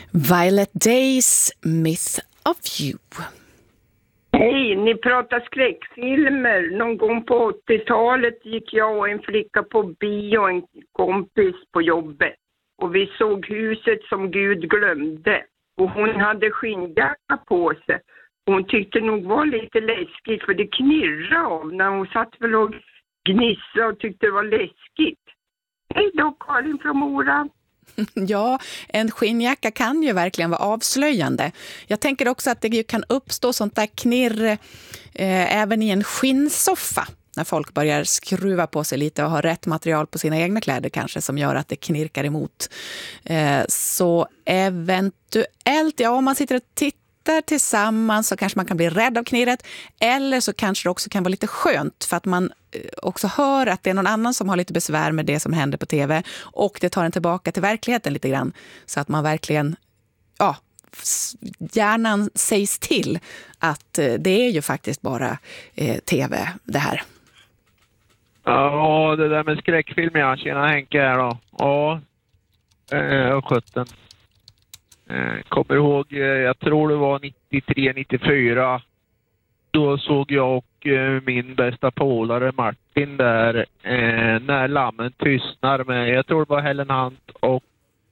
Violet Days, Myth of You. Hej, ni pratar skräckfilmer. Någon gång på 80-talet gick jag och en flicka på bio och en kompis på jobbet. Och vi såg Huset som Gud glömde. Och hon hade skinnjacka på sig. Hon tyckte nog var lite läskigt för det knirrade av när hon satt väl och gnissade och tyckte det var läskigt. Hej då, Karin från Mora. Ja, en skinnjacka kan ju verkligen vara avslöjande. Jag tänker också att det kan uppstå sånt där knirr även i en skinnsoffa. När folk börjar skruva på sig lite och ha rätt material på sina egna kläder kanske som gör att det knirkar emot. Så eventuellt, ja, om man sitter och tittar tillsammans så kanske man kan bli rädd av knirret. Eller så kanske det också kan vara lite skönt för att man också hör att det är någon annan som har lite besvär med det som händer på tv. Och det tar en tillbaka till verkligheten lite grann. Så att man verkligen, ja, hjärnan sägs till att det är ju faktiskt bara tv det här. Ja, det där med skräckfilm, ja. Tjena Henke här då. Ja, och 17. Kommer ihåg, jag tror det var 93-94. Då såg jag och min bästa polare Martin där När lammen tystnar med, jag tror det var Helen Hunt och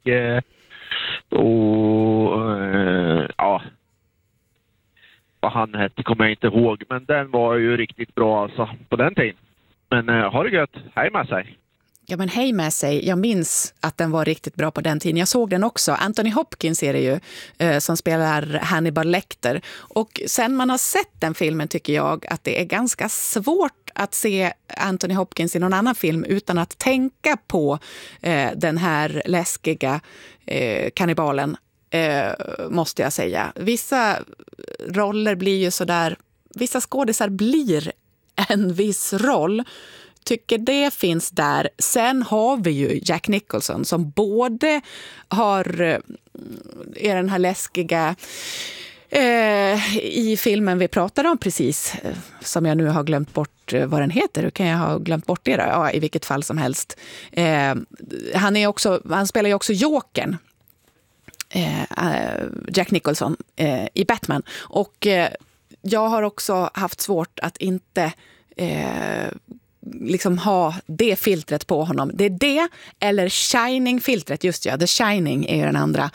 ja, vad han hette kommer jag inte ihåg, men den var ju riktigt bra alltså på den tiden. Men har det gött, hej med sig. Ja, men hej med sig. Jag minns att den var riktigt bra på den tiden. Jag såg den också. Anthony Hopkins är det ju som spelar Hannibal Lecter. Och sen man har sett den filmen tycker jag att det är ganska svårt att se Anthony Hopkins i någon annan film utan att tänka på den här läskiga kannibalen, måste jag säga. Vissa roller blir ju sådär, vissa skådisar blir en viss roll. Tycker det finns där. Sen har vi ju Jack Nicholson som både är den här läskiga i filmen vi pratade om precis, som jag nu har glömt bort vad den heter. Hur kan jag ha glömt bort det då? Ja, i vilket fall som helst. Han spelar ju också Jokern. Jack Nicholson i Batman. Och jag har också haft svårt att inte liksom ha det filtret på honom. Det är det eller Shining-filtret, just ja. The Shining är ju den andra.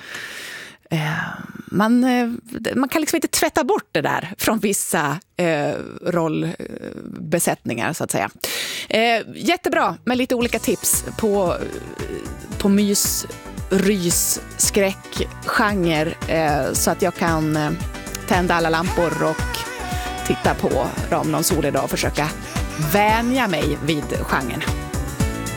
Man kan liksom inte tvätta bort det där från vissa rollbesättningar så att säga. Jättebra med lite olika tips på mys, rys, skräck, genre så att jag kan tända alla lampor och titta på dem någon solig dag och försöka vänja mig vid genren.